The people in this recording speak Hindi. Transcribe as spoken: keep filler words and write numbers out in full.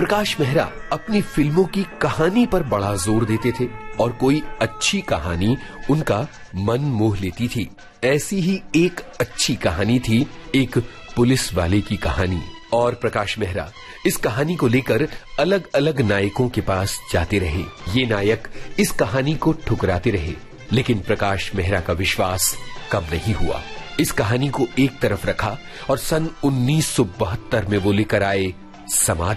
प्रकाश मेहरा अपनी फिल्मों की कहानी पर बड़ा जोर देते थे और कोई अच्छी कहानी उनका मन मोह लेती थी। ऐसी ही एक अच्छी कहानी थी एक पुलिस वाले की कहानी। और प्रकाश मेहरा इस कहानी को लेकर अलग अलग नायकों के पास जाते रहे। ये नायक इस कहानी को ठुकराते रहे, लेकिन प्रकाश मेहरा का विश्वास कम नहीं हुआ। इस कहानी को एक तरफ रखा और सन उन्नीस सौ बहत्तर में वो लेकर आए समाज